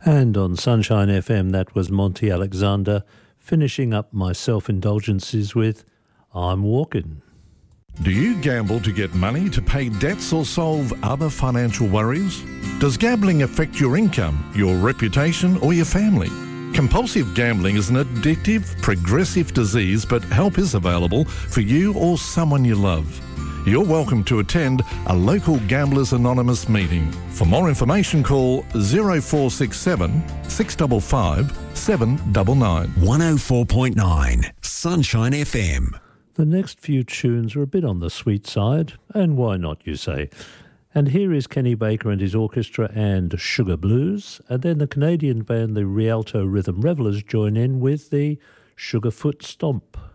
And on Sunshine FM, that was Monty Alexander, finishing up my self-indulgences with I'm Walking. Do you gamble to get money to pay debts or solve other financial worries? Does gambling affect your income, your reputation or your family? Compulsive gambling is an addictive, progressive disease, but help is available for you or someone you love. You're welcome to attend a local Gamblers Anonymous meeting. For more information, call 0467 655 799. 104.9 Sunshine FM. The next few tunes are a bit on the sweet side, and why not, you say? And here is Kenny Baker and his orchestra and Sugar Blues, and then the Canadian band the Rialto Rhythm Revelers join in with the Sugarfoot Stomp.